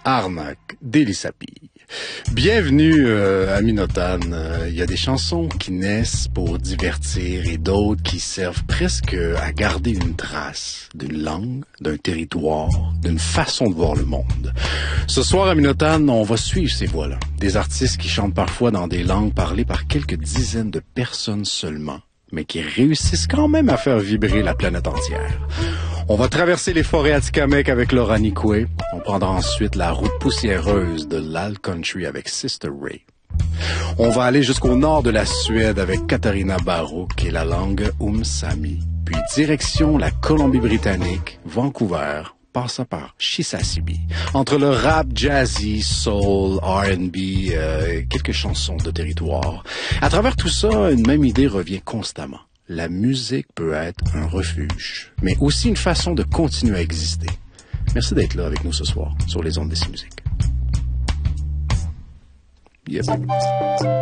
Arnaque d'Elisapi. Bienvenue à Minotane. Il y a des chansons qui naissent pour divertir et d'autres qui servent presque à garder une trace d'une langue, d'un territoire, d'une façon de voir le monde. Ce soir à Minotane, on va suivre ces voix-là. Des artistes qui chantent parfois dans des langues parlées par quelques dizaines de personnes seulement, mais qui réussissent quand même à faire vibrer la planète entière. On va traverser les forêts Atikamekw avec Laura Nikwe. On prendra ensuite la route poussiéreuse de l'Alt Country avec Sister Ray. On va aller jusqu'au nord de la Suède avec Katarina Barouk et la langue Sami. Puis direction la Colombie-Britannique, Vancouver, passant par Chisasibi. Entre le rap, jazzy, soul, R&B, quelques chansons de territoire. À travers tout ça, une même idée revient constamment. La musique peut être un refuge, mais aussi une façon de continuer à exister. Merci d'être là avec nous ce soir sur les ondes d'Ici Musique. Yep.